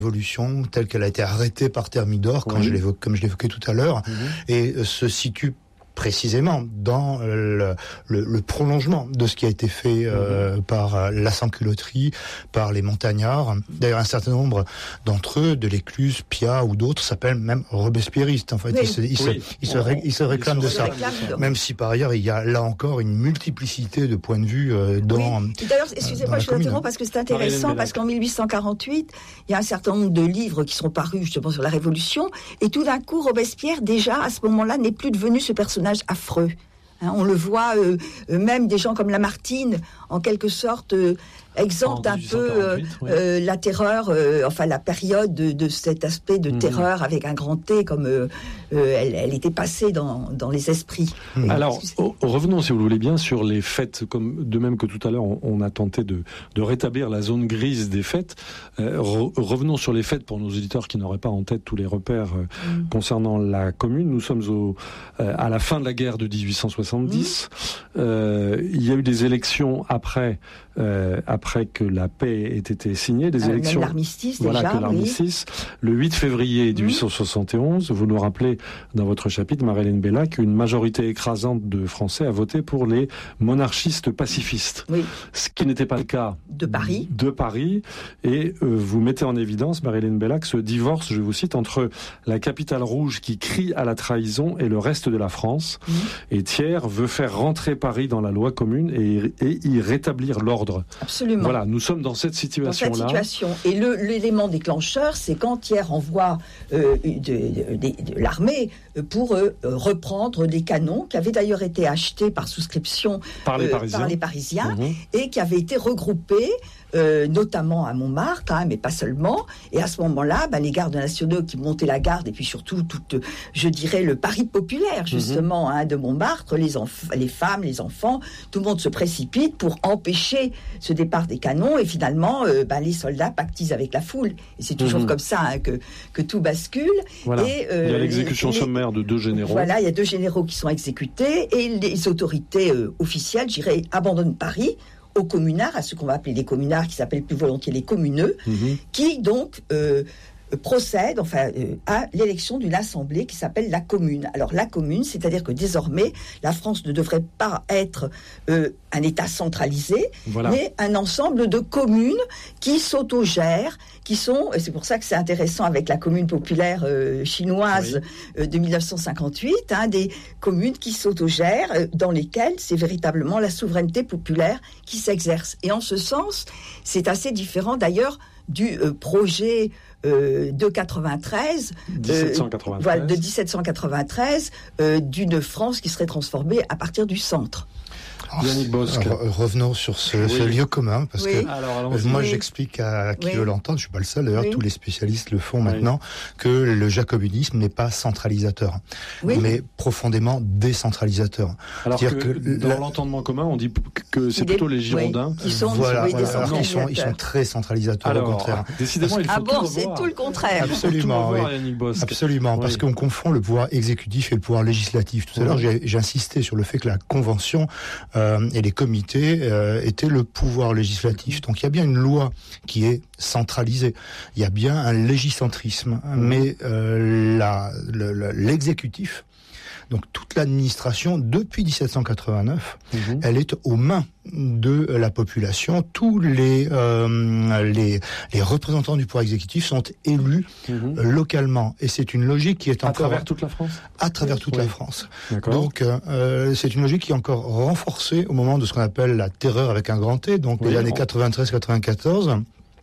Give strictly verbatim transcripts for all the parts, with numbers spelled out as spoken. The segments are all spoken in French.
révolution telle qu'elle a été arrêtée par Thermidor, quand oui. je l'évoque, comme je l'évoquais tout à l'heure, mmh. et euh, se situe précisément dans le, le, le prolongement de ce qui a été fait euh, mmh. par la sans-culotterie, par les montagnards. D'ailleurs, un certain nombre d'entre eux, de l'Écluse, Piat ou d'autres, s'appellent même robespierristes. En fait, oui. ils, se, ils, oui. se, ils, se, ré, ils se réclament ils se de ça. Réclament. Même si par ailleurs, il y a là encore une multiplicité de points de vue euh, dans. Oui. D'ailleurs, excusez-moi, je vous interromps parce que c'est intéressant, parce qu'en dix-huit cent quarante-huit, il y a un certain nombre de livres qui sont parus justement sur la Révolution, et tout d'un coup, Robespierre, déjà à ce moment-là, n'est plus devenu ce personnage affreux. Hein, on le voit, euh, euh, même des gens comme Lamartine, en quelque sorte, euh, exemptent un peu euh, oui. euh, la terreur, euh, enfin la période de, de cet aspect de mmh. terreur avec un grand T, comme euh, euh, elle, elle était passée dans, dans les esprits. Mmh. Alors, oh, revenons, si vous le voulez bien, sur les fêtes, comme de même que tout à l'heure, on, on a tenté de, de rétablir la zone grise des fêtes. Euh, re, revenons sur les fêtes pour nos auditeurs qui n'auraient pas en tête tous les repères euh, mmh. concernant la commune. Nous sommes au, euh, à la fin de la guerre de dix-huit cent soixante-dix. Mmh. Euh, il y a eu des élections après, euh, après que la paix ait été signée, des euh, élections. Même l'armistice, voilà, déjà, que l'armistice. Oui. Le huit février dix-huit cent soixante et onze, mmh. vous nous rappelez dans votre chapitre, Marie-Hélène Bella, qu'une majorité écrasante de Français a voté pour les monarchistes pacifistes. Oui. Ce qui n'était pas le cas de Paris. De Paris. Et euh, vous mettez en évidence, Marie-Hélène Bella, que ce divorce, je vous cite, entre la capitale rouge qui crie à la trahison et le reste de la France. Mmh. Et Thiers veut faire rentrer Paris dans la loi commune et, et y rétablir l'ordre. Absolument. Voilà, nous sommes dans cette situation-là. Dans cette situation. Et le, l'élément déclencheur, c'est quand Thiers envoie euh, de, de, de, de l'armée pour euh, reprendre des canons qui avaient d'ailleurs été achetés par souscription par les euh, Parisiens, par les Parisiens mmh. et qui avaient été regroupés Euh, notamment à Montmartre, hein, mais pas seulement. Et à ce moment-là, bah, les gardes nationaux qui montaient la garde, et puis surtout, toute, je dirais, le Paris populaire, justement, mmh. hein, de Montmartre, les, enf- les femmes, les enfants, tout le monde se précipite pour empêcher ce départ des canons. Et finalement, euh, bah, les soldats pactisent avec la foule. Et c'est toujours mmh. comme ça hein, que, que tout bascule. Voilà. Et, euh, il y a l'exécution les, sommaire de deux généraux. Voilà, il y a deux généraux qui sont exécutés. Et les autorités euh, officielles, je dirais, abandonnent Paris aux communards, à ce qu'on va appeler les communards, qui s'appellent plus volontiers les communeux, mmh. qui donc euh, procèdent enfin, euh, à l'élection d'une assemblée qui s'appelle la commune. Alors la commune, c'est-à-dire que désormais, la France ne devrait pas être euh, un État centralisé, voilà. mais un ensemble de communes qui s'autogèrent, qui sont, et c'est pour ça que c'est intéressant avec la commune populaire euh, chinoise oui. euh, de dix-neuf cent cinquante-huit, hein, des communes qui s'autogèrent, euh, dans lesquelles c'est véritablement la souveraineté populaire qui s'exerce. Et en ce sens, c'est assez différent d'ailleurs du euh, projet euh, de quatre-vingt-treize, dix-sept cent quatre-vingt-treize. Euh, voilà, de dix-sept cent quatre-vingt-treize, euh, d'une France qui serait transformée à partir du centre. Yannick Bosque. Alors, revenons sur ce, oui. ce lieu commun, parce oui. que Alors, moi j'explique à qui oui. veut l'entendre, je suis pas le seul d'ailleurs, oui. tous les spécialistes le font oui. maintenant, que le jacobinisme n'est pas centralisateur, oui. mais profondément décentralisateur. Alors que, que dans la... l'entendement commun, on dit que c'est plutôt les Girondins oui. qui sont, voilà, oui, voilà. Alors ils sont, ils sont très centralisateurs Alors, au contraire. Décidément, il faut ah tout bon, revoir. c'est tout le contraire. Absolument, tout oui. revoir, Yannick Bosque. Absolument, oui. parce qu'on confond le pouvoir exécutif et le pouvoir législatif. Tout à oui. l'heure, j'ai, j'ai insisté sur le fait que la Convention euh, et les comités Euh, était le pouvoir législatif. Donc il y a bien une loi qui est centralisée. Il y a bien un légicentrisme. Mmh. Mais euh, la, le, le, l'exécutif, donc toute l'administration, depuis dix-sept cent quatre-vingt-neuf, mmh. elle est aux mains de la population. Tous les, euh, les, les représentants du pouvoir exécutif sont élus mmh. euh, localement. Et c'est une logique qui est à encore... À travers toute la France À travers toute oui. la France. D'accord. Donc, euh, c'est une logique qui est encore renforcée au moment de ce qu'on appelle la terreur avec un grand T, donc oui, les années quatre-vingt-treize quatre-vingt-quatorze.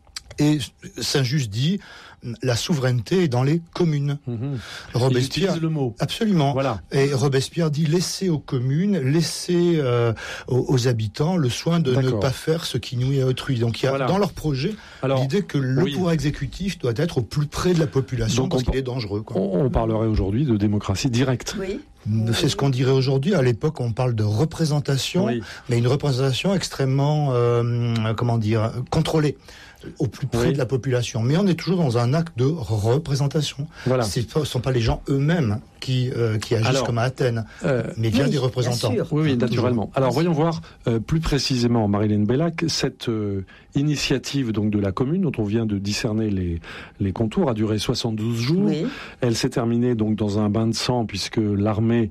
Et Saint-Just dit, la souveraineté est dans les communes. Mmh. Robespierre, il utilise le mot. Absolument. Voilà. Et Robespierre dit, laissez aux communes, laissez euh, aux, aux habitants le soin de D'accord. ne pas faire ce qui nuit à autrui. Donc il y a voilà. dans leur projet Alors, l'idée que le oui. pouvoir exécutif doit être au plus près de la population Donc parce on, qu'il est dangereux. Quoi. On, on parlerait aujourd'hui de démocratie directe. Oui. C'est ce qu'on dirait aujourd'hui. À l'époque, on parle de représentation, oui. mais une représentation extrêmement, euh, comment dire, contrôlée, au plus près oui. de la population. Mais on est toujours dans un un acte de représentation. Voilà. Ce ne sont pas les gens eux-mêmes qui, euh, qui agissent Alors, comme à Athènes, euh, mais bien oui, des représentants. Bien oui, oui, naturellement. Alors voyons voir euh, plus précisément, Marie-Hélène Bellac, cette euh, initiative donc de la commune dont on vient de discerner les, les contours a duré soixante-douze jours. Oui. Elle s'est terminée donc dans un bain de sang puisque l'armée,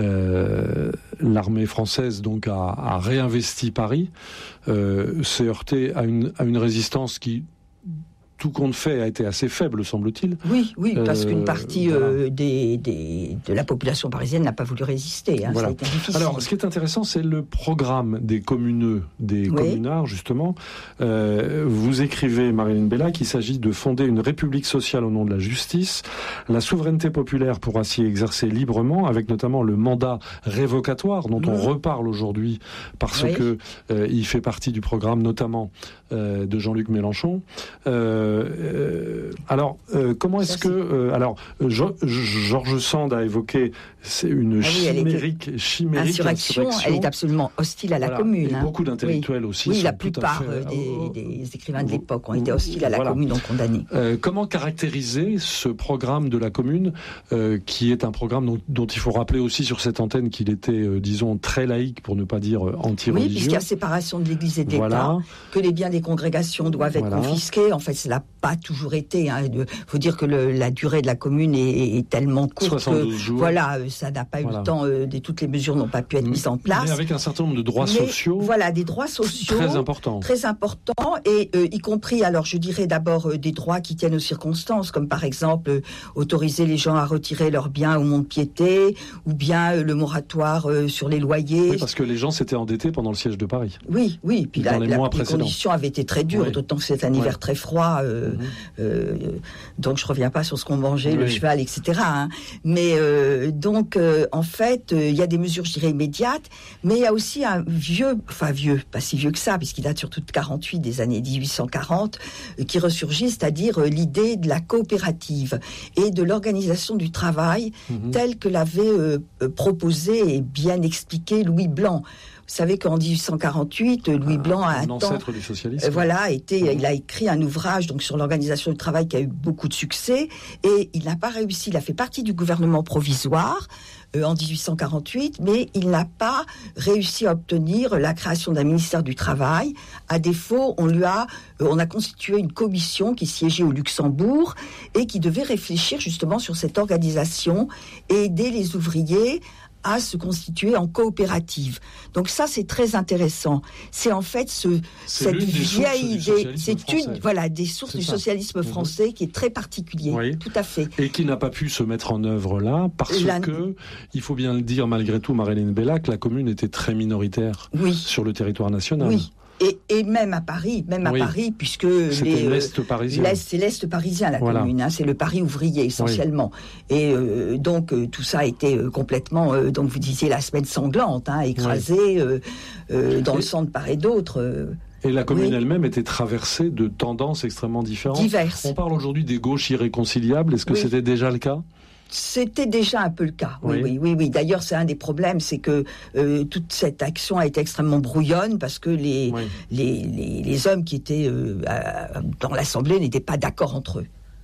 euh, l'armée française donc a, a réinvesti Paris, euh, s'est heurtée à une, à une résistance qui, tout compte fait, a été assez faible, semble-t-il. Oui, oui, parce euh, qu'une partie voilà. euh, des, des, de la population parisienne n'a pas voulu résister. Hein, voilà. Ça a été difficile. Alors, ce qui est intéressant, c'est le programme des communeux, des oui. communards, justement. Euh, vous écrivez, Marie-Hélène Bellac, qu'il s'agit de fonder une république sociale au nom de la justice. La souveraineté populaire pourra s'y exercer librement, avec notamment le mandat révocatoire, dont mmh. on reparle aujourd'hui, parce oui. que euh, il fait partie du programme, notamment, euh, de Jean-Luc Mélenchon. Euh, Euh, alors, euh, comment est-ce que... Euh, alors, jo- Georges Sand a évoqué c'est une ah oui, chimérique, était... chimérique insurrection, insurrection. Elle est absolument hostile à la voilà. commune. Et hein. beaucoup d'intellectuels oui. aussi. Oui, la sont plupart tout à fait... des, des écrivains de l'époque ont été hostiles à la voilà. commune, donc condamnés. Euh, comment caractériser ce programme de la commune, euh, qui est un programme dont, dont il faut rappeler aussi sur cette antenne qu'il était, euh, disons, très laïque, pour ne pas dire euh, anti-religieux. Oui, puisqu'il y a séparation de l'Église et de voilà. l'État, que les biens des congrégations doivent être voilà. confisqués. En fait, ça n'a pas toujours été. Il hein. faut dire que le, la durée de la commune est, est tellement courte soixante-douze que jours. Voilà, ça n'a pas voilà. eu le temps. Euh, des, toutes les mesures n'ont pas pu être mises en place. Mais avec un certain nombre de droits Mais, sociaux. Voilà, des droits sociaux très importants. Très importants, et euh, y compris, alors je dirais d'abord euh, des droits qui tiennent aux circonstances, comme par exemple euh, autoriser les gens à retirer leurs biens au mont-de-piété, ou bien euh, le moratoire euh, sur les loyers. Oui, parce que les gens s'étaient endettés pendant le siège de Paris. Oui, oui. Puis dans la, les, la, mois les conditions avaient été très dures, oui. d'autant que c'est un hiver ouais. très froid. Euh, mmh. euh, donc je reviens pas sur ce qu'on mangeait, oui. le cheval, et cetera. Hein. Mais euh, donc euh, en fait, il euh, y a des mesures, je dirais, immédiates, mais il y a aussi un vieux, enfin vieux, pas si vieux que ça, puisqu'il date surtout de quarante-huit, des années dix-huit cent quarante, euh, qui ressurgit, c'est-à-dire euh, l'idée de la coopérative et de l'organisation du travail mmh. telle que l'avait euh, proposé et bien expliqué Louis Blanc. Vous savez qu'en dix-huit cent quarante-huit, Louis ah, Blanc a un, un ancêtre du socialisme. Euh, voilà, été, mmh. il a écrit un ouvrage donc sur l'organisation du travail qui a eu beaucoup de succès, et il n'a pas réussi. Il a fait partie du gouvernement provisoire euh, en dix-huit cent quarante-huit, mais il n'a pas réussi à obtenir la création d'un ministère du travail. À défaut, on lui a, euh, on a constitué une commission qui siégeait au Luxembourg et qui devait réfléchir justement sur cette organisation et aider les ouvriers à se constituer en coopérative. Donc ça, c'est très intéressant. C'est en fait ce, c'est cette vieille idée, c'est une, voilà, des sources c'est du ça. socialisme français mmh. qui est très particulier. Oui. Tout à fait. Et qui n'a pas pu se mettre en œuvre là, parce la... que, il faut bien le dire malgré tout, Marie-Hélène Bellac, la commune était très minoritaire oui. sur le territoire national. Oui. Et, et même à Paris, même oui. à Paris, puisque c'était les, l'Est parisien. L'Est, c'est l'Est parisien, la voilà. commune, hein, c'est le Paris ouvrier essentiellement. Oui. Et euh, donc euh, tout ça a été euh, complètement, euh, donc vous disiez la semaine sanglante, hein, écrasée oui. euh, euh, dans et... le sang de part et d'autre. Euh, Et la commune oui. elle-même était traversée de tendances extrêmement différentes. Diverses. On parle aujourd'hui des gauches irréconciliables. Est-ce que oui. c'était déjà le cas ? C'était déjà un peu le cas, oui, oui, oui. oui, oui. D'ailleurs, c'est un des problèmes, c'est que euh, toute cette action a été extrêmement brouillonne parce que les, oui. les, les, les hommes qui étaient euh, à, dans l'Assemblée n'étaient pas d'accord entre eux.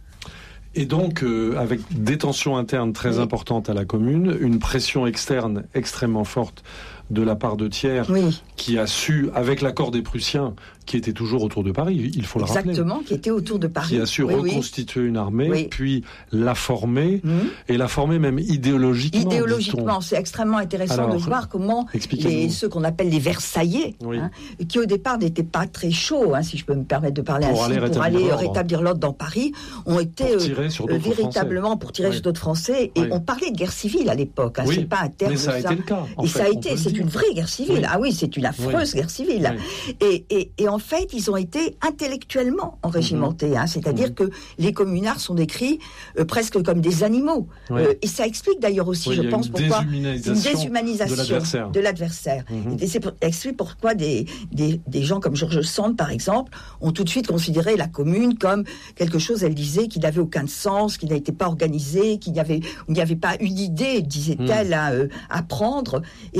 Et donc, euh, avec des tensions internes très oui. importantes à la commune, une pression externe extrêmement forte de la part de Thiers, oui. qui a su, avec l'accord des Prussiens, qui était toujours autour de Paris, il faut le Exactement, rappeler. Exactement, qui était autour de Paris. Qui a su oui, reconstituer oui. une armée, oui. puis la former, mmh. et la former même idéologiquement. Idéologiquement, c'est extrêmement intéressant Alors, de voir comment les, ceux qu'on appelle les Versaillais, oui. hein, qui au départ n'étaient pas très chauds, hein, si je peux me permettre de parler pour ainsi, aller pour aller l'ordre. rétablir l'ordre dans Paris, ont été euh, euh, véritablement Français. pour tirer oui. sur d'autres Français, et oui. on parlait de guerre civile à l'époque, hein, oui. c'est pas un terme Mais ça a ça. été le cas. Et fait, ça a été, c'est une vraie guerre civile. Oui. Ah oui, c'est une affreuse oui. guerre civile. Oui. Et, et, et en fait, ils ont été intellectuellement enrégimentés. Mm-hmm. Hein, c'est-à-dire mm-hmm. que les communards sont décrits euh, presque comme des animaux. Oui. Euh, et ça explique d'ailleurs aussi, oui, je pense, pourquoi une déshumanisation de l'adversaire. De l'adversaire. Mm-hmm. Et c'est pour, explique pourquoi des, des, des gens comme Georges Sand, par exemple, ont tout de suite considéré la commune comme quelque chose, elle disait, qui n'avait aucun sens, qui n'était pas organisé, qu'il n'y avait, il n'y avait pas une idée, disait-elle, mm. à, euh, à prendre. Et c'est ce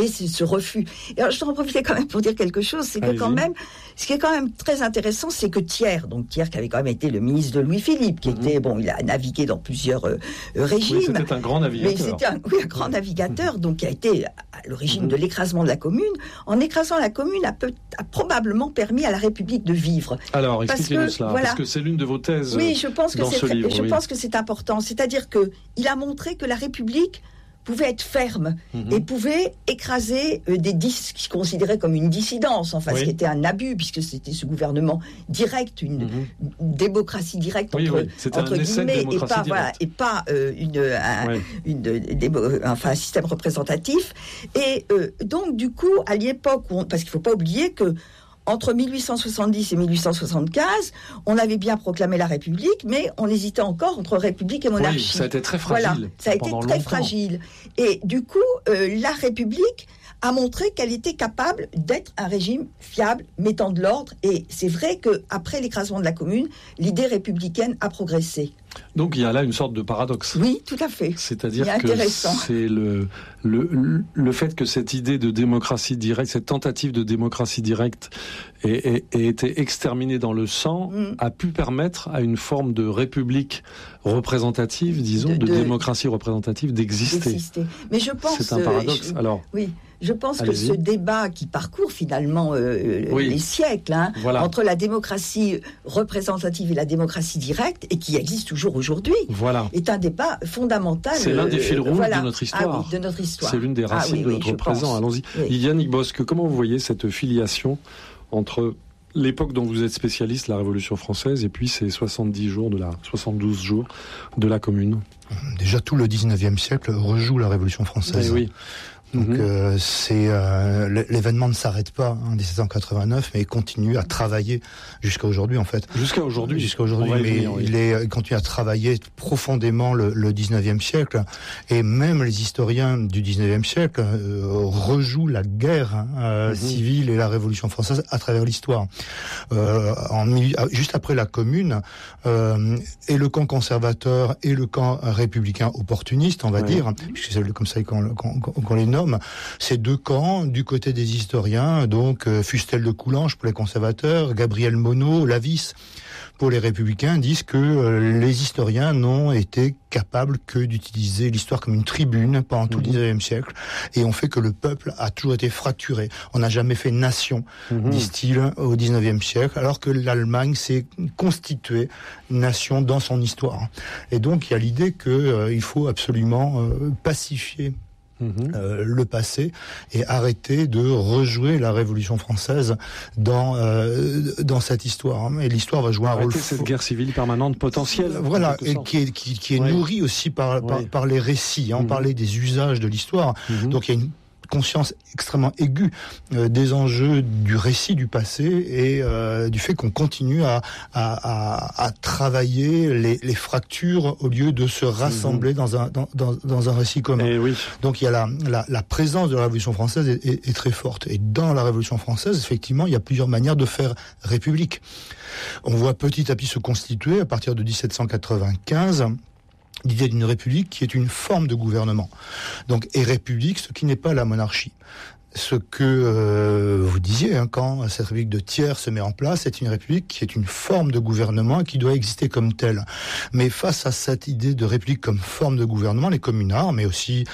ce refus. Et alors, je dois en profiter quand même pour dire quelque chose, c'est que Allez-y. quand même, ce qui est quand même très intéressant, c'est que Thiers, donc Thiers qui avait quand même été le ministre de Louis-Philippe, qui mm-hmm. était, bon, il a navigué dans plusieurs euh, régimes. Oui, c'était un grand navigateur. Mais c'était un, oui, un grand navigateur, donc qui a été à l'origine mm-hmm. de l'écrasement de la Commune. En écrasant la Commune, a, peut, a probablement permis à la République de vivre. Alors, expliquez-nous cela, voilà. Parce que c'est l'une de vos thèses oui, je pense que dans c'est ce très, livre. Je oui. pense que c'est important. C'est-à-dire que il a montré que la République pouvait être ferme mm-hmm. et pouvait écraser euh, des dis qui considéraient comme une dissidence, enfin oui. ce qui était un abus puisque c'était ce gouvernement direct, une, mm-hmm. une démocratie directe oui, entre, oui. entre guillemets et pas, voilà, et pas euh, une, un, oui. une, une, enfin, un système représentatif. Et euh, donc du coup, à l'époque, où on, parce qu'il ne faut pas oublier que entre mille huit cent soixante-dix et mille huit cent soixante-quinze, on avait bien proclamé la République, mais on hésitait encore entre République et monarchie. Oui, ça a été très fragile. Voilà, ça a été très longtemps. fragile. Et du coup, euh, la République a montré qu'elle était capable d'être un régime fiable, mettant de l'ordre. Et c'est vrai qu'après l'écrasement de la Commune, l'idée républicaine a progressé. Donc il y a là une sorte de paradoxe. Oui, tout à fait. C'est-à-dire que c'est le, le, le fait que cette idée de démocratie directe, cette tentative de démocratie directe ait, ait, ait été exterminée dans le sang, mm. a pu permettre à une forme de république représentative, disons, de, de, de démocratie représentative d'exister. d'exister. Mais je pense... C'est un paradoxe. Euh, je, Alors, oui. Je pense allez-y. que ce débat qui parcourt finalement euh, oui. les siècles, hein, voilà. entre la démocratie représentative et la démocratie directe, et qui existe toujours aujourd'hui, voilà. est un débat fondamental. C'est l'un des fils rouges euh, voilà. de notre histoire. Ah oui, de notre histoire. C'est l'une des racines ah, oui, de notre oui, présent. pense. Allons-y. Oui. Yannick Bosque, comment vous voyez cette filiation entre l'époque dont vous êtes spécialiste, la Révolution française, et puis ces soixante-dix jours de la, soixante-douze jours de la Commune? Déjà, tout le dix-neuvième siècle rejoue la Révolution française. Eh oui. Donc mmh. euh, c'est euh, l'événement ne s'arrête pas en dix-sept cent quatre-vingt-neuf, mais il continue à travailler jusqu'à aujourd'hui en fait. Jusqu'à aujourd'hui. Jusqu'à aujourd'hui, mais venir, oui. il, est, il continue à travailler profondément le, le dix-neuvième siècle, et même les historiens du dix-neuvième siècle euh, rejouent la guerre hein, euh, mmh. civile et la Révolution française à travers l'histoire. Euh, en, juste après la Commune, euh, et le camp conservateur et le camp républicain opportuniste, on va oui. dire, puisque c'est comme ça qu'on, qu'on, qu'on les nomme. Ces deux camps, du côté des historiens, donc euh, Fustel de Coulanges pour les conservateurs, Gabriel Monod, Lavis pour les républicains, disent que euh, les historiens n'ont été capables que d'utiliser l'histoire comme une tribune pendant tout mmh. le dix-neuvième siècle, et ont fait que le peuple a toujours été fracturé. On n'a jamais fait nation, mmh. disent-ils, au dix-neuvième siècle, alors que l'Allemagne s'est constituée nation dans son histoire. Et donc il y a l'idée qu'il euh, faut absolument euh, pacifier Mmh. Euh, le passé et arrêter de rejouer la Révolution française dans euh, dans cette histoire. Et l'histoire va jouer arrêter un rôle cette fou. guerre civile permanente potentielle. Voilà, et qui est qui, qui est oui. nourrie aussi par, par oui. par les récits. On mmh. parlait des usages de l'histoire. Mmh. Donc il y a une conscience extrêmement aiguë euh, des enjeux du récit du passé et euh, du fait qu'on continue à, à, à, à travailler les, les fractures au lieu de se rassembler mmh. dans, un, dans, dans, dans un récit commun. Et oui. Donc il y a la, la, la présence de la Révolution française est, est, est très forte. Et dans la Révolution française, effectivement, il y a plusieurs manières de faire république. On voit petit à petit se constituer, à partir de dix-sept cent quatre-vingt-quinze, l'idée d'une république qui est une forme de gouvernement. Donc, et république, ce qui n'est pas la monarchie. Ce que euh, vous disiez, hein, quand cette république de Thiers se met en place, c'est une république qui est une forme de gouvernement et qui doit exister comme telle. Mais face à cette idée de république comme forme de gouvernement, les communards, mais aussi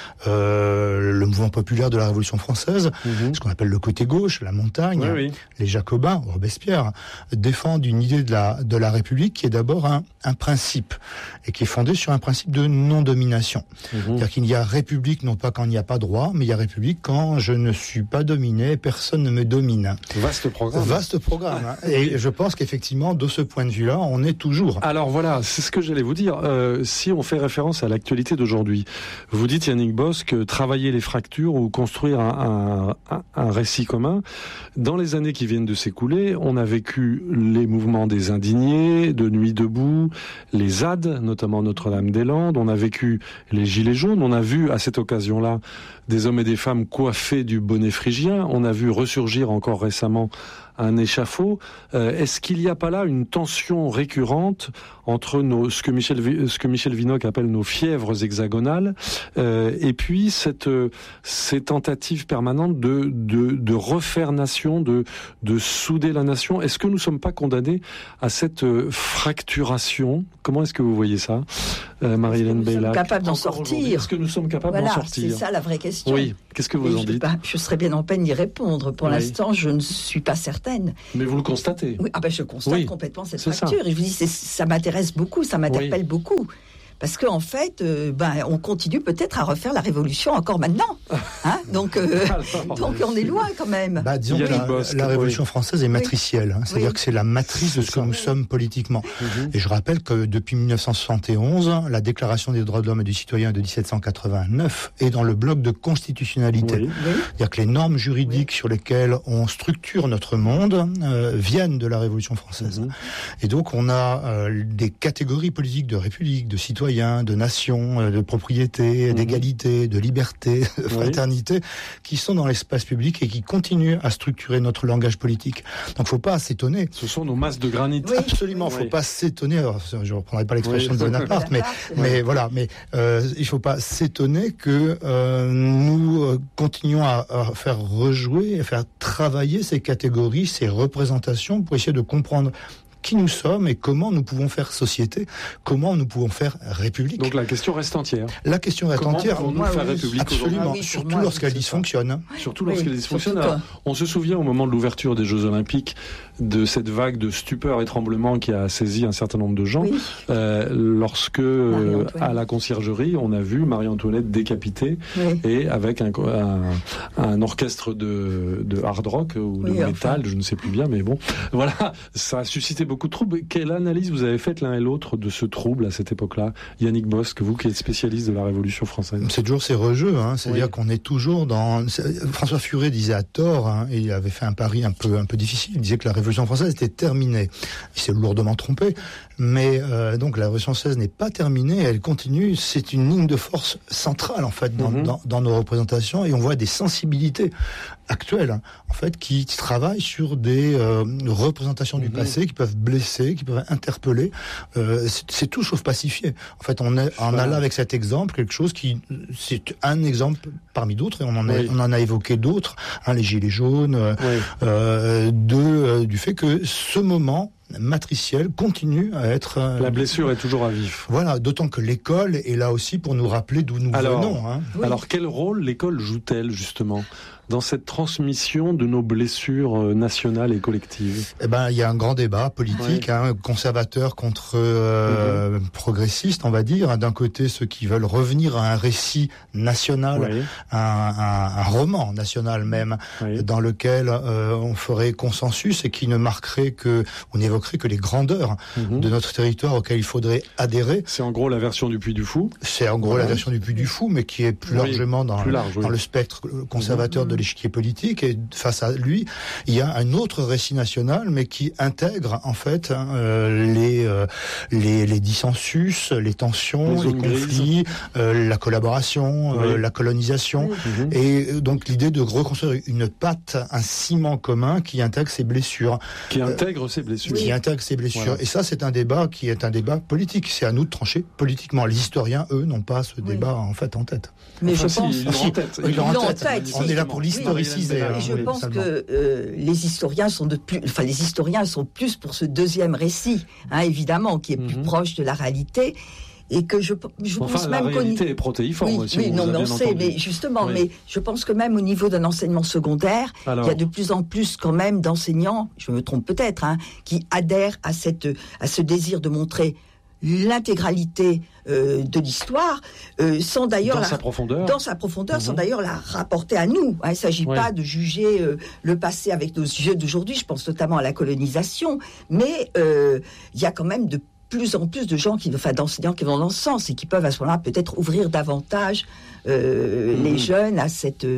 euh, le mouvement populaire de la Révolution française, mmh. ce qu'on appelle le côté gauche, la montagne, oui, oui. les Jacobins, Robespierre, défendent une idée de la de la république qui est d'abord un, un principe et qui est fondée sur un principe de non-domination. Mmh. C'est-à-dire qu'il y a république non pas quand il n'y a pas droit, mais il y a république quand je ne suis Je suis pas dominé, personne ne me domine. Vaste programme. Vaste programme. Hein. Et je pense qu'effectivement, de ce point de vue-là, on est toujours. Alors voilà, c'est ce que j'allais vous dire. Euh, si on fait référence à l'actualité d'aujourd'hui, vous dites, Yannick Bosque, travailler les fractures ou construire un, un, un récit commun. Dans les années qui viennent de s'écouler, on a vécu les mouvements des indignés, de Nuit debout, les Z A D, notamment Notre-Dame-des-Landes. On a vécu les Gilets jaunes. On a vu à cette occasion-là des hommes et des femmes coiffés du bonnet phrygien. On a vu ressurgir encore récemment un échafaud. Euh, est-ce qu'il n'y a pas là une tension récurrente entre nos, ce que Michel, ce que Michel Vinocq appelle nos fièvres hexagonales, euh, et puis cette, ces tentatives permanentes de, de, de refaire nation, de, de souder la nation? Est-ce que nous ne sommes pas condamnés à cette fracturation? Comment est-ce que vous voyez ça, euh, Marie-Hélène Beylac? Est-ce que nous sommes capables d'en sortir? Est-ce que nous sommes capables voilà, d'en sortir? C'est ça la vraie question. Oui. Qu'est-ce que vous Et en je, dites? bah, je serais bien en peine d'y répondre. Pour oui. l'instant, je ne suis pas certaine. Mais vous le constatez? Oui, ah ben je constate oui. complètement cette c'est fracture. Ça. Et je vous dis, c'est, ça m'intéresse beaucoup, ça m'interpelle oui. beaucoup. Parce qu'en en fait, euh, ben, on continue peut-être à refaire la révolution encore maintenant. Hein donc, euh, Alors, donc on est loin quand même. Bah, disons que la, Bosque, la Révolution oui. française est matricielle. Hein, c'est-à-dire oui. que c'est la matrice de ce que nous sommes politiquement. Mm-hmm. Et je rappelle que depuis dix-neuf cent soixante et onze, la Déclaration des droits de l'homme et du citoyen de dix-sept cent quatre-vingt-neuf est dans le bloc de constitutionnalité. Oui. Oui. C'est-à-dire que les normes juridiques oui. sur lesquelles on structure notre monde euh, viennent de la Révolution française. Mm-hmm. Et donc on a euh, des catégories politiques de république, de citoyens, de nation, de propriété, mmh. d'égalité, de liberté, de fraternité, oui. qui sont dans l'espace public et qui continuent à structurer notre langage politique. Donc, faut pas s'étonner. Ce sont nos masses de granit. Oui. Absolument, faut oui. pas s'étonner. Alors, je reprendrai pas l'expression oui. de Bonaparte, mais, oui. mais voilà, mais euh, il faut pas s'étonner que euh, nous euh, continuons à, à faire rejouer, à faire travailler ces catégories, ces représentations pour essayer de comprendre qui nous sommes et comment nous pouvons faire société, comment nous pouvons faire république. Donc la question reste entière. La question reste comment entière. Comment pouvons-nous faire république Absolument, oui, surtout moi, lorsqu'elle dysfonctionne. Surtout oui, lorsqu'elle dysfonctionne. Alors, on se souvient au moment de l'ouverture des Jeux Olympiques de cette vague de stupeur et tremblement qui a saisi un certain nombre de gens, oui. euh, lorsque euh, à la conciergerie on a vu Marie-Antoinette décapitée oui. et avec un, un, un orchestre de, de hard rock ou de oui, métal, enfin. je ne sais plus bien, mais bon, voilà, ça a suscité beaucoup de troubles. Quelle analyse vous avez faite l'un et l'autre de ce trouble à cette époque-là, Yannick Bosque, vous qui êtes spécialiste de la Révolution française? C'est toujours ces rejeux, hein, c'est-à-dire oui. qu'on est toujours dans. François Furet disait à tort, hein, et il avait fait un pari un peu un peu difficile. Il disait que la Révolution française était terminée. Il s'est lourdement trompé, mais euh, donc la Révolution française n'est pas terminée, elle continue. C'est une ligne de force centrale en fait dans, mm-hmm. dans, dans nos représentations, et on voit des sensibilités actuelles hein, en fait qui travaillent sur des euh, représentations mm-hmm. du passé qui peuvent blesser, qui peuvent interpeller. Euh, c'est, c'est tout sauf pacifié. En fait, on, est, on a là avec cet exemple quelque chose qui c'est un exemple parmi d'autres, et on en, a, oui. on en a évoqué d'autres, hein, les gilets jaunes, oui. euh, de euh, du fait que ce moment matriciel continue à être... Euh, la blessure est toujours à vif. Voilà, d'autant que l'école est là aussi pour nous rappeler d'où nous alors, venons. Hein. Oui. Alors, quel rôle l'école joue-t-elle, justement, dans cette transmission de nos blessures nationales et collectives? Eh ben, il y a un grand débat politique, ouais. hein, conservateur contre euh, mm-hmm. progressiste, on va dire. D'un côté, ceux qui veulent revenir à un récit national, ouais. un, un, un roman national même, ouais. dans lequel euh, on ferait consensus et qui ne marquerait que, on évoquerait que les grandeurs mm-hmm. de notre territoire auxquelles il faudrait adhérer. C'est en gros la version du Puy du Fou. C'est en gros ouais. la version du Puy du Fou, mais qui est plus oui. largement dans, plus large, dans oui. le spectre conservateur mm-hmm. de l'échiquier politique, et face à lui, il y a un autre récit national, mais qui intègre en fait hein, euh, les, euh, les les dissensus, les tensions, les, les conflits, euh, la collaboration, oui. euh, la colonisation, oui. mm-hmm. et donc l'idée de reconstruire une pâte, un ciment commun qui intègre ces blessures, qui intègre euh, ces blessures, qui intègre ces blessures. Voilà. Et ça, c'est un débat qui est un débat politique. C'est à nous de trancher politiquement. Les historiens, eux, n'ont pas ce débat oui. en fait en tête. Mais enfin, je pense, si, ils l'ont en tête. Ils l'ont en tête. tête. On est là pour l'historiciser. Oui, hein, je oui, pense que euh, les historiens sont de plus, enfin les historiens sont plus pour ce deuxième récit, hein, évidemment, qui est plus mm-hmm. proche de la réalité. Et que je, je enfin, pense la même réalité qu'au... est protéiforme. Oui, si oui on non, mais on sait, entendu. mais justement, oui. mais je pense que même au niveau d'un enseignement secondaire, Alors, il y a de plus en plus quand même d'enseignants, je me trompe peut-être, hein, qui adhèrent à cette, à ce désir de montrer l'intégralité euh, de l'histoire, euh, sans d'ailleurs dans la, sa profondeur, dans sa profondeur, mmh. sans d'ailleurs la rapporter à nous. Hein, il ne s'agit oui. pas de juger euh, le passé avec nos yeux d'aujourd'hui. Je pense notamment à la colonisation, mais euh, il y a quand même de plus en plus de gens, qui, enfin d'enseignants qui vont dans ce sens et qui peuvent à ce moment-là peut-être ouvrir davantage euh, mmh. les jeunes à cette, euh,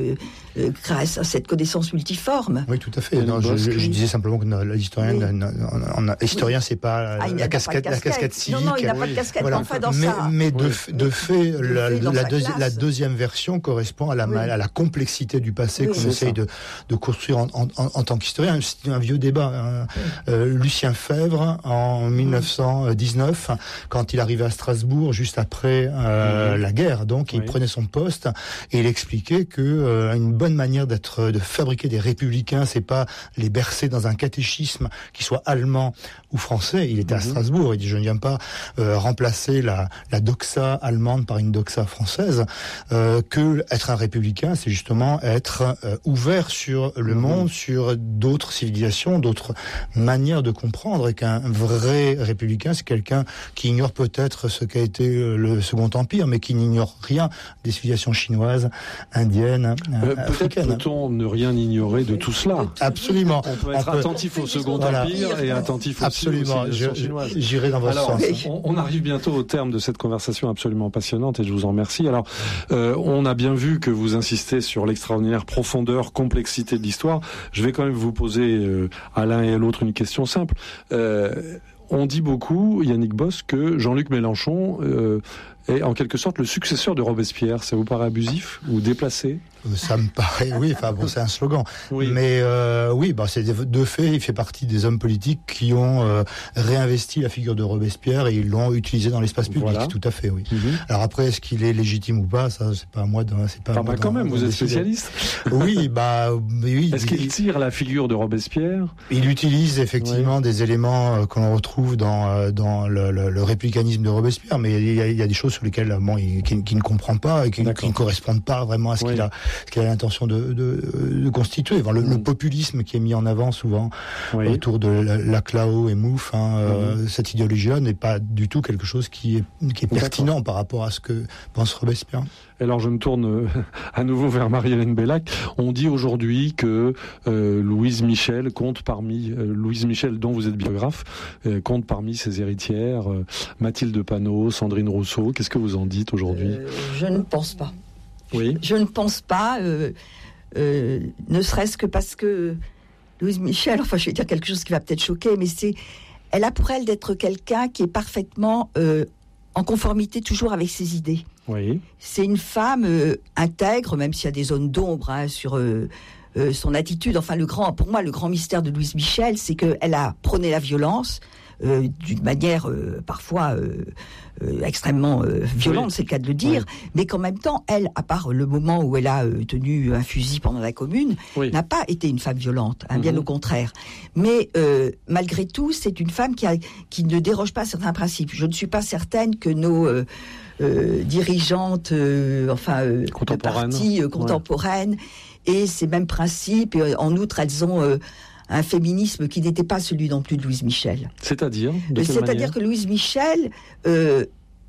euh, grâce à cette connaissance multiforme. Oui, tout à fait. Non, je, je, je disais simplement que l'historien, oui. historien, oui. c'est pas ah, la, casquette, la casquette civique. Non, non, il n'a pas de casquette, voilà. Enfin, dans mais, sa... mais de, oui. de fait, de la, fait la, deuxi- la deuxième version correspond à la, oui. à la complexité du passé oui, qu'on essaye de, de construire en, en, en, en tant qu'historien. C'est un vieux débat. Hein. Oui. Euh, Lucien Febvre, en mille neuf cent dix-neuf, oui. quand il arrivait à Strasbourg, juste après euh, oui. la guerre, donc, oui. il prenait son poste et il expliquait que euh, une bonne manière d'être, de fabriquer des républicains, c'est pas les bercer dans un catéchisme qui soit allemand ou français. Il était mmh. à Strasbourg. Il dit, je ne viens pas euh, remplacer la, la doxa allemande par une doxa française. Euh, que être un républicain, c'est justement être euh, ouvert sur le mmh. monde, sur d'autres civilisations, d'autres manières de comprendre, et qu'un vrai républicain, c'est quelqu'un qui ignore peut-être ce qu'a été le Second Empire, mais qui n'ignore rien des civilisations chinoises, indiennes, euh, africaines. Peut-être peut-on ne rien ignorer de tout cela. Absolument. On peut être on peut... attentif au Second voilà. Empire et attentif aussi absolument. aux civilisations chinoises. J'irai dans votre Alors, sens. On, on arrive bientôt au terme de cette conversation absolument passionnante et je vous en remercie. Alors, euh, on a bien vu que vous insistez sur l'extraordinaire profondeur, complexité de l'histoire. Je vais quand même vous poser euh, à l'un et à l'autre une question simple. Euh, on dit beaucoup, Yannick Bosse, que Jean-Luc Mélenchon euh, est en quelque sorte le successeur de Robespierre. Ça vous paraît abusif ou déplacé ? Ça me paraît, oui, enfin bon, c'est un slogan. Oui. Mais euh, oui, bah, c'est de fait, il fait partie des hommes politiques qui ont euh, réinvesti la figure de Robespierre et ils l'ont utilisé dans l'espace public, voilà. Tout à fait, oui. Mm-hmm. Alors après, est-ce qu'il est légitime ou pas, ça, c'est pas à moi de... C'est pas ah bah quand même, vous êtes spécialiste. Oui, bah oui. Est-ce qu'il tire la figure de Robespierre ? Il utilise effectivement oui. des éléments euh, que l'on retrouve dans, euh, dans le, le, le républicanisme de Robespierre, mais il y a, il y a des choses sur lesquelles bon, il, qu'il, qu'il ne comprend pas et qui, qui ne correspondent pas vraiment à ce oui. qu'il a... qu'il a l'intention de, de, de constituer. Enfin, le, mmh. le populisme qui est mis en avant souvent oui. autour de Laclao et Mouffe, hein, mmh. euh, cette idéologie-là n'est pas du tout quelque chose qui est, qui est pertinent D'accord. par rapport à ce que pense Robespierre. Alors je me tourne à nouveau vers Marie-Hélène Bellac. On dit aujourd'hui que euh, Louise Michel compte parmi euh, Louise Michel, dont vous êtes biographe, euh, compte parmi ses héritières. Euh, Mathilde Panot, Sandrine Rousseau. Qu'est-ce que vous en dites aujourd'hui ? euh, Je ne pense pas. Oui. Je ne pense pas, euh, euh, ne serait-ce que parce que Louise Michel, enfin je vais dire quelque chose qui va peut-être choquer, mais c'est, elle a pour elle d'être quelqu'un qui est parfaitement euh, en conformité toujours avec ses idées. Oui. C'est une femme euh, intègre, même s'il y a des zones d'ombre hein, sur euh, euh, son attitude. Enfin, le grand, pour moi, le grand mystère de Louise Michel, c'est qu'elle a prôné la violence. Euh, d'une manière euh, parfois euh, euh, extrêmement euh, violente, oui. c'est le cas de le dire, oui. mais qu'en même temps, elle, à part le moment où elle a euh, tenu un fusil pendant la Commune, oui. n'a pas été une femme violente, hein, mm-hmm. bien au contraire. Mais euh, malgré tout, c'est une femme qui, a, qui ne déroge pas à certains principes. Je ne suis pas certaine que nos euh, euh, dirigeantes, euh, enfin, euh, de partis euh, contemporaines, ouais. aient ces mêmes principes. Et, en outre, elles ont... Euh, un féminisme qui n'était pas celui non plus de Louise Michel. C'est-à-dire de C'est-à-dire que Louise Michel euh,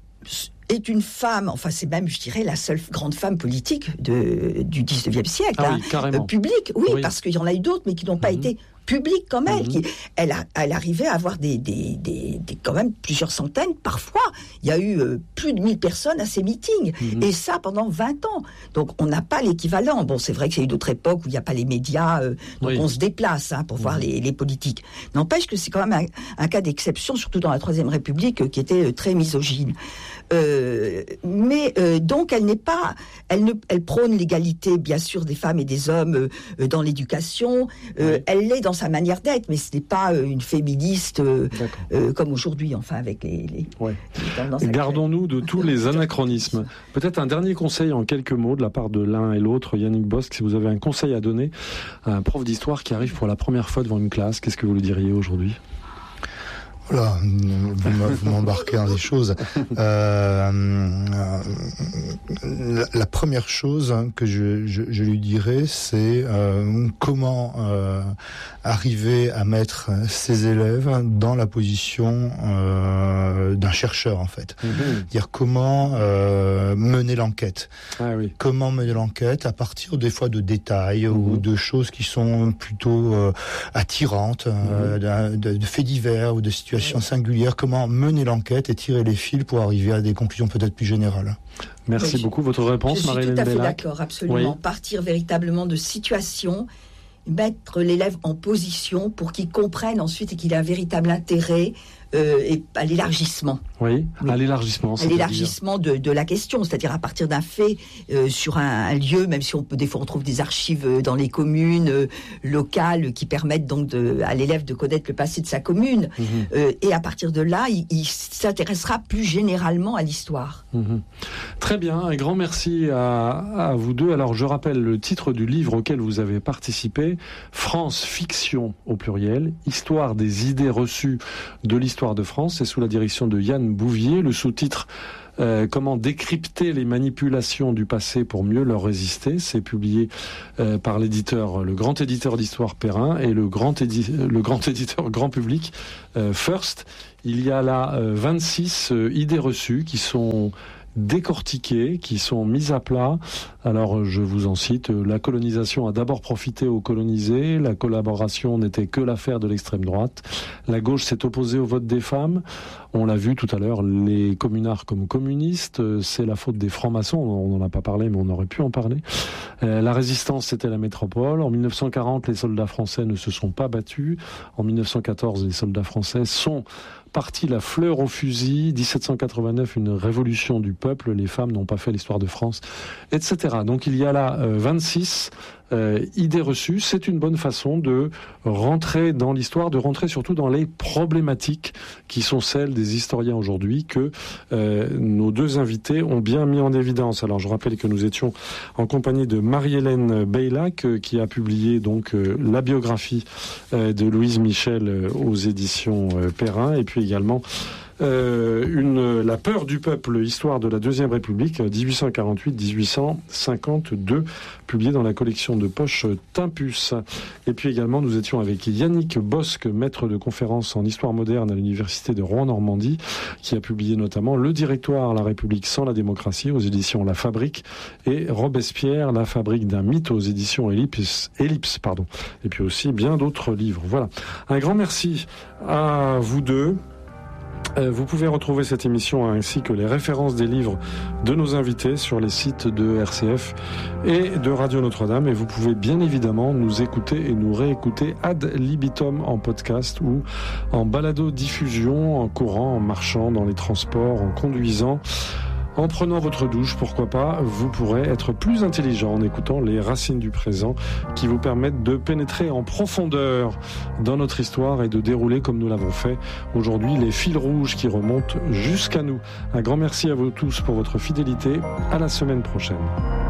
est une femme, enfin c'est même, je dirais, la seule grande femme politique de, du dix-neuvième siècle. Ah hein, oui, carrément. Euh, publique, oui, oui, parce qu'il y en a eu d'autres, mais qui n'ont pas mmh. été publiques comme elle. Mmh. Qui, elle, a, elle arrivait à avoir des, des, des, des, quand même plusieurs centaines, parfois. Il y a eu euh, plus de mille personnes à ces meetings. Mmh. Et ça pendant vingt ans. Donc on n'a pas l'équivalent. Bon, c'est vrai qu'il y a eu d'autres époques où il n'y a pas les médias, euh, donc oui. on se déplace hein, pour mmh. voir les, les politiques. N'empêche que c'est quand même un, un cas d'exception, surtout dans la Troisième République, euh, qui était euh, très misogyne. Euh, mais euh, donc elle n'est pas, elle ne, elle prône l'égalité bien sûr des femmes et des hommes euh, dans l'éducation. Euh, oui. Elle l'est dans sa manière d'être, mais ce n'est pas euh, une féministe euh, euh, comme aujourd'hui, enfin avec les. les, ouais. les Gardons-nous de tous les anachronismes. Peut-être un dernier conseil en quelques mots de la part de l'un et l'autre, Yannick Bosse, si vous avez un conseil à donner à un prof d'histoire qui arrive pour la première fois devant une classe, qu'est-ce que vous lui diriez aujourd'hui ? Voilà, vous m'embarquez dans des choses. Euh, la, la première chose que je, je, je lui dirais, c'est euh, comment euh, arriver à mettre ses élèves dans la position euh, d'un chercheur, en fait. Mm-hmm. Dire comment euh, mener l'enquête. Ah, oui. Comment mener l'enquête à partir des fois de détails mm-hmm. ou de choses qui sont plutôt euh, attirantes, mm-hmm. euh, de, de faits divers ou de situations situation singulière, comment mener l'enquête et tirer les fils pour arriver à des conclusions peut-être plus générales. Merci oui, beaucoup. Votre réponse, Marie-Hélène Bellac? Je suis tout à fait d'accord, absolument. Oui. Partir véritablement de situations, mettre l'élève en position pour qu'il comprenne ensuite et qu'il ait un véritable intérêt euh, et à l'élargissement. Oui, oui. à l'élargissement. À l'élargissement de, de la question, c'est-à-dire à partir d'un fait euh, sur un, un lieu, même si on peut des fois on trouve des archives dans les communes euh, locales qui permettent donc de, à l'élève de connaître le passé de sa commune. Mmh. Euh, et à partir de là, il, il s'intéressera plus généralement à l'histoire. Mmh. Très bien, un grand merci à, à vous deux. Alors je rappelle le titre du livre auquel vous avez participé, France Fiction au pluriel, Histoire des idées reçues de l'histoire de France, c'est sous la direction de Yann Bouvier. Le sous-titre euh, Comment décrypter les manipulations du passé pour mieux leur résister, c'est publié euh, par l'éditeur, le grand éditeur d'histoire Perrin et le grand, édi- le grand éditeur grand public euh, First. Il y a là euh, vingt-six euh, idées reçues qui sont décortiquées, qui sont mises à plat. Alors, je vous en cite. La colonisation a d'abord profité aux colonisés. La collaboration n'était que l'affaire de l'extrême droite. La gauche s'est opposée au vote des femmes. On l'a vu tout à l'heure, les communards comme communistes, c'est la faute des francs-maçons. On n'en a pas parlé, mais on aurait pu en parler. Euh, la résistance, c'était la métropole. En mille neuf cent quarante, les soldats français ne se sont pas battus. En mille neuf cent quatorze, les soldats français sont partis la fleur au fusil. dix-sept cent quatre-vingt-neuf, une révolution du peuple. Les femmes n'ont pas fait l'histoire de France, et cetera. Donc il y a là euh, vingt-six euh, idées reçues. C'est une bonne façon de rentrer dans l'histoire, de rentrer surtout dans les problématiques qui sont celles des historiens aujourd'hui, que euh, nos deux invités ont bien mis en évidence. Alors je rappelle que nous étions en compagnie de Marie-Hélène Bellac, euh, qui a publié donc euh, la biographie euh, de Louise Michel euh, aux éditions euh, Perrin, et puis également Euh, une, la peur du peuple, histoire de la Deuxième République, dix-huit cent quarante-huit à dix-huit cent cinquante-deux, publié dans la collection de poche Timpus. Et puis également, nous étions avec Yannick Bosque, maître de conférences en histoire moderne à l'université de Rouen-Normandie, qui a publié notamment Le Directoire, la République sans la démocratie, aux éditions La Fabrique, et Robespierre, la fabrique d'un mythe, aux éditions Ellipse, Ellipse, pardon. Et puis aussi bien d'autres livres. Voilà. Un grand merci à vous deux. Vous pouvez retrouver cette émission ainsi que les références des livres de nos invités sur les sites de R C F et de Radio Notre-Dame. Et vous pouvez bien évidemment nous écouter et nous réécouter ad libitum en podcast ou en balado-diffusion, en courant, en marchant, dans les transports, en conduisant. En prenant votre douche, pourquoi pas, vous pourrez être plus intelligent en écoutant les racines du présent qui vous permettent de pénétrer en profondeur dans notre histoire et de dérouler, comme nous l'avons fait aujourd'hui, les fils rouges qui remontent jusqu'à nous. Un grand merci à vous tous pour votre fidélité. À la semaine prochaine.